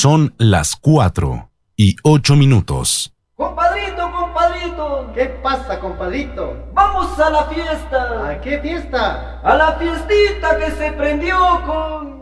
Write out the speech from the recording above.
Son las 4:08. Compadrito, compadrito. ¿Qué pasa, compadrito? Vamos a la fiesta. ¿A qué fiesta? A la fiestita que se prendió con